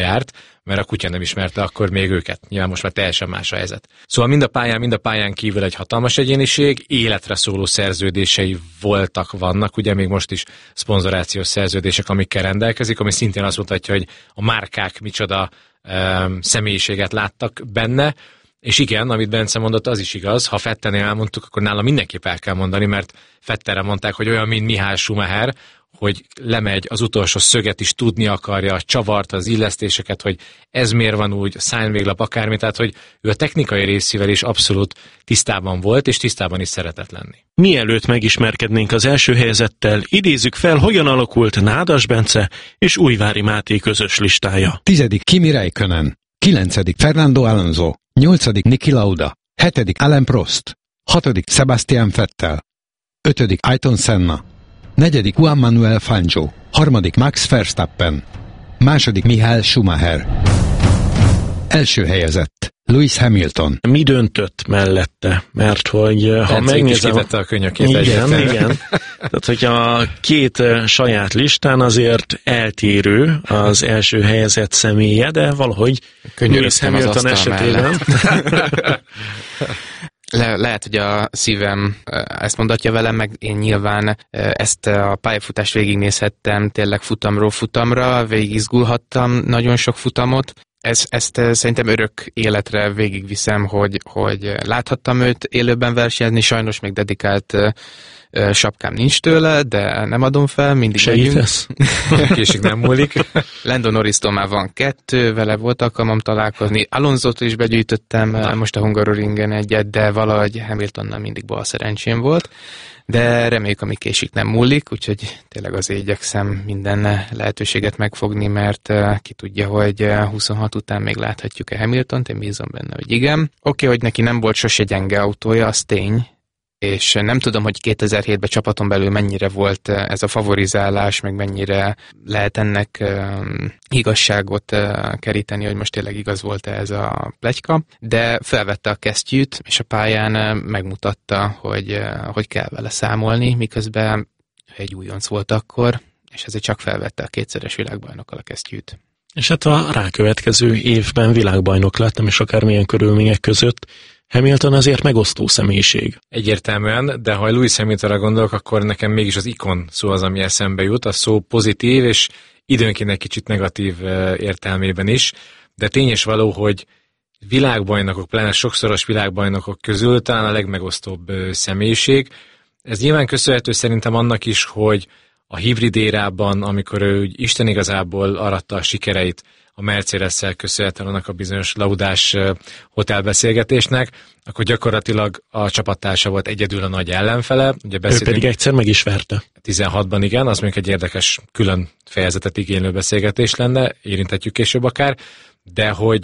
járt, mert a kutya nem ismerte akkor még őket. Nyilván most már teljesen más a helyzet. Szóval mind a pályán kívül egy hatalmas egyéniség, életre szóló szerződései vannak, ugye még most is szponzorációs szerződések, amikkel rendelkezik, ami szintén azt mutatja, hogy a márkák micsoda személyiséget láttak benne. És igen, amit Bence mondott, az is igaz. Ha Vettelnél elmondtuk, akkor nála mindenképp el kell mondani, mert Vettelre mondták, hogy olyan, mint Mihály Schumacher, hogy lemegy, az utolsó szöget is tudni akarja, a csavart, az illesztéseket, hogy ez miért van úgy, szárnyvéglap, akármi, tehát hogy ő a technikai részével is abszolút tisztában volt, és tisztában is szeretett lenni. Mielőtt megismerkednénk az első helyezettel, idézzük fel, hogyan alakult Nádas Bence és Újvári Máté közös listája. 10. Kimi Räikkönen, 9. Fernando Alonso, 8. Niki Lauda, 7. Alain Prost, 6. Sebastian Vettel, 5. Ayrton Senna, 4. Juan Manuel Fangio, 3. Max Verstappen, 2. Michael Schumacher. Első helyezett Lewis Hamilton. Mi döntött mellette? Mert hogy ha megnézem... a könyökét. Igen. Tehát, hogy a két saját listán azért eltérő az első helyezett személye, de valahogy Lewis Hamilton esetében... Lehet, hogy a szívem ezt mondatja velem, meg én nyilván ezt a pályafutást végignézhettem tényleg futamról futamra, végigizgulhattam nagyon sok futamot. Ezt szerintem örök életre végigviszem, hogy láthattam őt élőben versenyezni, sajnos még dedikált sapkám nincs tőle, de nem adom fel, mindig segítesz? Késik nem múlik. Lando Norristól már van 2, vele volt alkalmam találkozni. Alonzótól is begyűjtöttem most a Hungaroringen egyet, de valahogy Hamiltonnal mindig bal szerencsém volt. De reméljük, ami késik nem múlik, úgyhogy tényleg azért igyekszem minden lehetőséget megfogni, mert ki tudja, hogy 26 után még láthatjuk-e Hamiltont, én bízom benne, hogy igen. Oké, hogy neki nem volt sose gyenge autója, az tény, és nem tudom, hogy 2007-ben csapaton belül mennyire volt ez a favorizálás, meg mennyire lehet ennek igazságot keríteni, hogy most tényleg igaz volt ez a pletyka, de felvette a kesztyűt, és a pályán megmutatta, hogy kell vele számolni, miközben egy újonc volt akkor, és ezért csak felvette a 2-szeres világbajnokkal a kesztyűt. És hát a rákövetkező évben világbajnok lettem, és akármilyen körülmények között Hamilton azért megosztó személyiség. Egyértelműen, de ha Lewis Hamiltonra gondolok, akkor nekem mégis az ikon szó az, ami eszembe jut. A szó pozitív, és időnként egy kicsit negatív értelmében is, de tény és való, hogy világbajnokok, pláne sokszoros világbajnokok közül talán a legmegosztóbb személyiség. Ez nyilván köszönhető szerintem annak is, hogy a hibrid érában, amikor ő Isten igazából aratta a sikereit a Mercedes-szel köszönhetően annak a bizonyos laudás hotelbeszélgetésnek, akkor gyakorlatilag a csapattársa volt egyedül a nagy ellenfele. Ugye ő pedig egyszer meg is verte. 16-ban igen, az mondjuk egy érdekes külön fejezetet igénylő beszélgetés lenne, érinthetjük később akár, de hogy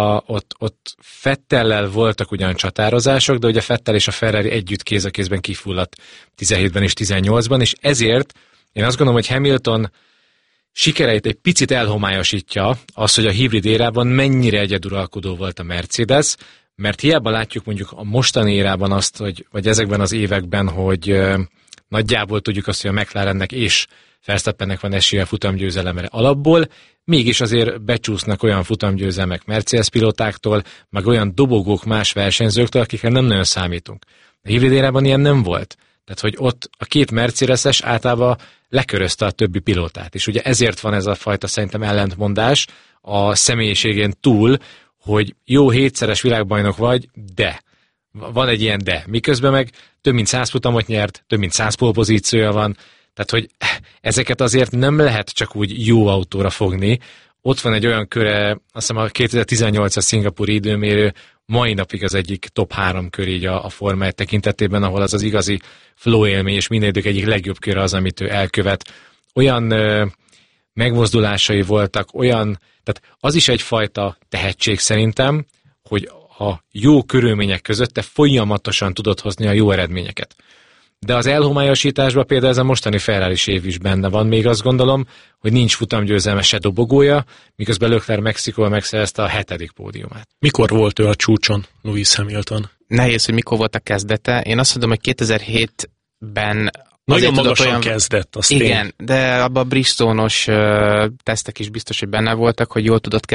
ott Vettellel voltak ugyan csatározások, de ugye Vettel és a Ferrari együtt kéz a kézben kifulladt 17-ben és 18-ban, és ezért én azt gondolom, hogy Hamilton sikereit egy picit elhomályosítja az, hogy a hibrid érában mennyire egyeduralkodó volt a Mercedes, mert hiába látjuk mondjuk a mostani érában azt, vagy ezekben az években, hogy nagyjából tudjuk azt, hogy a McLarennek és Verstappennek van esélye futamgyőzelemre alapból, mégis azért becsúsznak olyan futamgyőzelmek Mercedes pilótáktól, meg olyan dobogók más versenyzőktől, akikre nem nagyon számítunk. A hibrid érában ilyen nem volt. Tehát, hogy ott a két Mercedes-es általában lekörözte a többi pilótát. És ugye ezért van ez a fajta szerintem ellentmondás a személyiségén túl, hogy jó 7-szeres világbajnok vagy, de. Van egy ilyen de. Miközben meg több mint 100 futamot nyert, több mint 100 pole-pozíciója van. Tehát, hogy ezeket azért nem lehet csak úgy jó autóra fogni. Ott van egy olyan köre, azt hiszem a 2018-as szingapúri időmérő mai napig az egyik top 3 kör így a Forma 1 tekintetében, ahol az igazi flow élmény, és minden idők egyik legjobb kör az, amit ő elkövet. Olyan megmozdulásai voltak, tehát az is egyfajta tehetség szerintem, hogy a jó körülmények között te folyamatosan tudod hozni a jó eredményeket. De az elhomályosításban például ez a mostani Ferrari-s év is benne van, még azt gondolom, hogy nincs futamgyőzelme se dobogója, miközben Leclerc Mexikóban megszerezte a 7. pódiumát. Mikor volt ő a csúcson, Lewis Hamilton? Nehéz, hogy mikor volt a kezdete. Én azt mondom, hogy 2007-ben Nagyon magasan kezdett, azt igen, de abban a Bridgestone-os tesztek is biztos, hogy benne voltak, hogy jól tudott